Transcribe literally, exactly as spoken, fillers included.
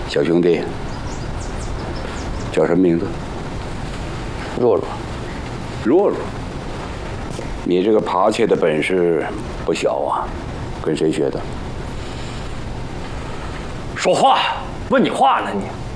小兄弟，叫什么名字？ 弱弱。 弱弱。你这个扒窃的本事不小啊，跟谁学的？ 说话，问你话呢你。